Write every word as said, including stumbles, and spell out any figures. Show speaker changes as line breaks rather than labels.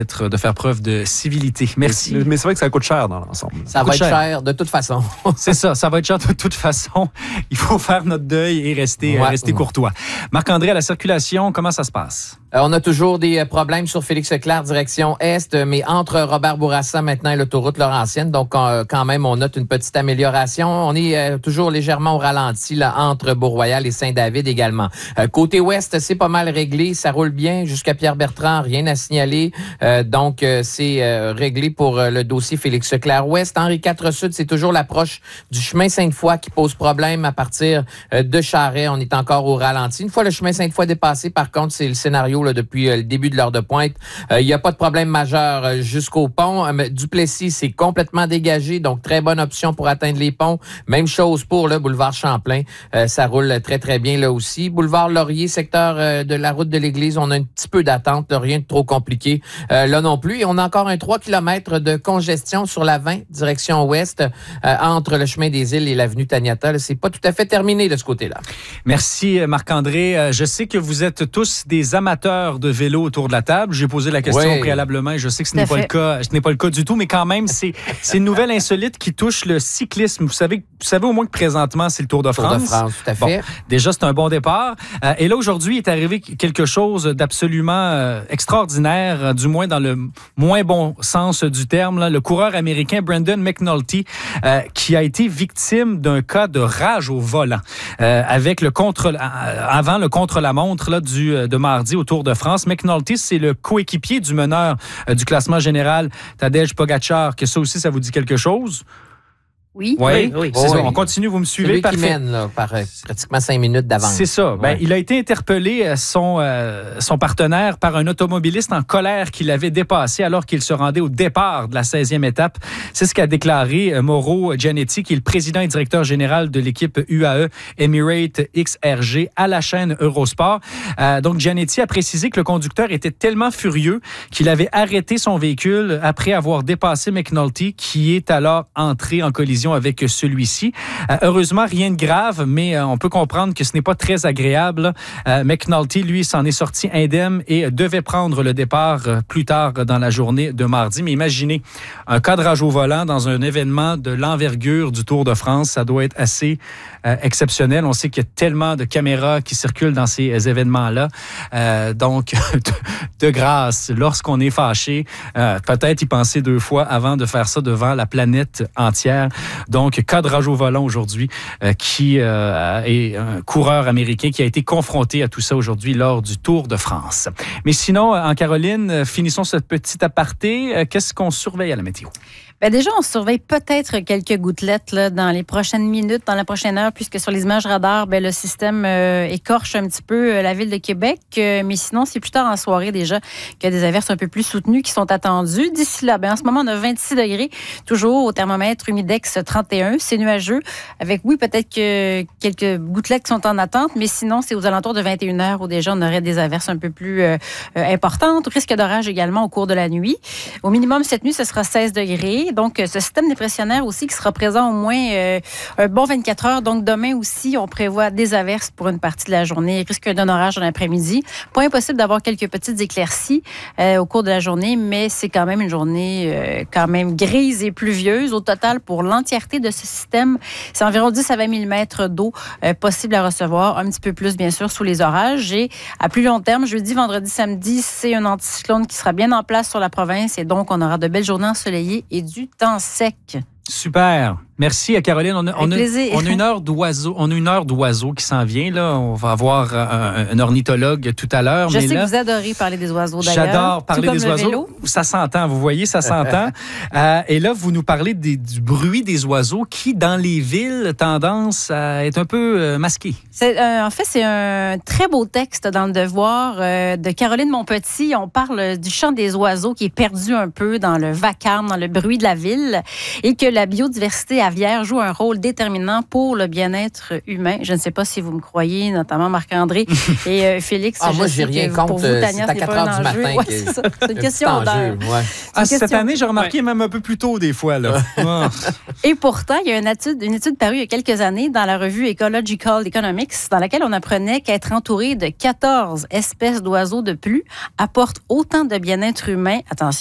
de faire preuve de civilité. Merci.
Mais, mais c'est vrai que ça coûte cher dans l'ensemble.
Ça, ça va être cher. cher de toute façon.
C'est ça, ça va être cher de toute façon. Il faut faire notre deuil et rester, ouais. rester courtois. Marc-André, à la circulation, comment ça se passe?
Euh, on a toujours des problèmes sur Félix-Leclerc, direction Est, mais entre Robert Bourassa maintenant et l'autoroute Laurentienne. Donc, euh, quand même, on note une petite amélioration. On est euh, toujours légèrement au ralenti là, entre Beau-Royal et Saint-David également. Euh, côté Ouest, c'est pas mal réglé. Ça roule bien jusqu'à Pierre-Bertrand. Rien à signaler. Euh, donc, euh, c'est euh, réglé pour euh, le dossier Félix-Leclerc Ouest. Henri quatre Sud, c'est toujours l'approche du chemin Sainte-Foy qui pose problème à partir euh, de Charest. On est encore au ralenti. Une fois le chemin Sainte-Foy dépassé, par contre, c'est le scénario là, depuis euh, le début de l'heure de pointe. Il euh, n'y a pas de problème majeur euh, jusqu'au pont. Euh, Duplessis, c'est complètement dégagé, donc très bonne option pour atteindre les ponts. Même chose pour le boulevard Champlain. Euh, ça roule très, très bien là aussi. Boulevard Laurier, secteur euh, de la route de l'Église, on a un petit peu d'attente, là, rien de trop compliqué euh, là non plus. Et on a encore un trois kilomètres de congestion sur la vingt, direction ouest, euh, entre le chemin des Îles et l'avenue Taniata. Là, c'est pas tout à fait terminé de ce côté-là.
Merci Marc-André. Je sais que vous êtes tous des amateurs de vélo autour de la table. J'ai posé la question oui. préalablement et je sais que ce n'est pas le cas, ce n'est pas le cas du tout, mais quand même, c'est, c'est une nouvelle insolite qui touche le cyclisme. Vous savez, vous savez au moins que présentement, c'est le Tour de France.
Tour de France, tout à fait.
Bon, déjà, c'est un bon départ. Euh, et là, aujourd'hui, est arrivé quelque chose d'absolument euh, extraordinaire, euh, du moins dans le moins bon sens du terme. Là. Le coureur américain Brandon McNulty, euh, qui a été victime d'un cas de rage au volant, euh, avec le contre, euh, avant le contre-la-montre là, du, de mardi au Tour de France. McNulty, c'est le coéquipier du meneur euh, du classement général, Tadej Pogačar, que ça aussi, ça vous dit quelque chose?
Oui.
Oui,
oui,
oui. C'est oui. ça. On continue, vous me suivez.
C'est lui
Parfait.
qui mène là, par euh, pratiquement cinq minutes d'avance.
C'est ça. Ben,
ouais.
Il a été interpellé, son, euh, son partenaire, par un automobiliste en colère qui l'avait dépassé alors qu'il se rendait au départ de la seizième étape. C'est ce qu'a déclaré euh, Mauro Gianetti, qui est le président et directeur général de l'équipe U A E Emirates X R G à la chaîne Eurosport. Euh, donc, Gianetti a précisé que le conducteur était tellement furieux qu'il avait arrêté son véhicule après avoir dépassé McNulty, qui est alors entré en collision avec celui-ci. Euh, heureusement, rien de grave, mais euh, on peut comprendre que ce n'est pas très agréable. Euh, McNulty, lui, s'en est sorti indemne et devait prendre le départ euh, plus tard dans la journée de mardi. Mais imaginez, un cas de rage au volant dans un événement de l'envergure du Tour de France, ça doit être assez euh, exceptionnel. On sait qu'il y a tellement de caméras qui circulent dans ces euh, événements-là. Euh, donc, de, de grâce, lorsqu'on est fâché, euh, peut-être y penser deux fois avant de faire ça devant la planète entière. Donc, cas de rage au volant aujourd'hui, euh, qui euh, est un coureur américain qui a été confronté à tout ça aujourd'hui lors du Tour de France. Mais sinon, en Caroline, finissons ce petit aparté. Euh, qu'est-ce qu'on surveille à la météo?
Bien, déjà, on surveille peut-être quelques gouttelettes là, dans les prochaines minutes, dans la prochaine heure, puisque sur les images radars, bien, le système euh, écorche un petit peu euh, la ville de Québec. Euh, mais sinon, c'est plus tard en soirée déjà qu'il y a des averses un peu plus soutenues qui sont attendues. D'ici là, bien, en ce moment, on a vingt-six degrés, toujours au thermomètre humidex trente et un. C'est nuageux, avec, oui, peut-être que quelques gouttelettes qui sont en attente, mais sinon, c'est aux alentours de vingt et une heures où déjà on aurait des averses un peu plus euh, euh, importantes. Risque d'orage également au cours de la nuit. Au minimum, cette nuit, ce sera seize degrés. Donc, ce système dépressionnaire aussi qui sera présent au moins euh, un bon vingt-quatre heures. Donc, demain aussi, on prévoit des averses pour une partie de la journée. Risque d'un orage dans l'après-midi. Pas impossible d'avoir quelques petites éclaircies euh, au cours de la journée, mais c'est quand même une journée euh, quand même grise et pluvieuse. Au total, pour l'entièreté de ce système, c'est environ dix à vingt millimètres d'eau euh, possible à recevoir. Un petit peu plus, bien sûr, sous les orages. Et à plus long terme, jeudi, vendredi, samedi, c'est un anticyclone qui sera bien en place sur la province. Et donc, on aura de belles journées ensoleillées et du temps sec.
Super. Merci à Caroline. On a, on a, on a une heure d'oiseau, on a une heure d'oiseau qui s'en vient là. On va avoir un, un ornithologue tout à l'heure.
Je
mais
sais
là,
que vous adorez parler des oiseaux d'ailleurs.
J'adore parler
tout
des
comme
oiseaux.
Le vélo.
Ça s'entend. Vous voyez, ça s'entend. euh, et là, vous nous parlez des, du bruit des oiseaux qui, dans les villes, tendance à être un peu euh, masqué.
C'est, euh, en fait, c'est un très beau texte dans le Devoir euh, de Caroline Monpetit. On parle du chant des oiseaux qui est perdu un peu dans le vacarme, dans le bruit de la ville, et que la biodiversité aviaires jouent un rôle déterminant pour le bien-être humain. Je ne sais pas si vous me croyez, notamment Marc-André et euh, Félix.
Ah, moi, j'ai rien contre.
Pour vous, Tania,
c'est à quatre heures du matin.
Ouais, c'est, ça. C'est une question d'heure.
Ouais. Ah, cette question... année, j'ai remarqué ouais. même un peu plus tôt des fois. Là.
Et pourtant, il y a une étude, une étude parue il y a quelques années dans la revue Ecological Economics dans laquelle on apprenait qu'être entouré de quatorze espèces d'oiseaux de plus apporte autant de bien-être humain, attention,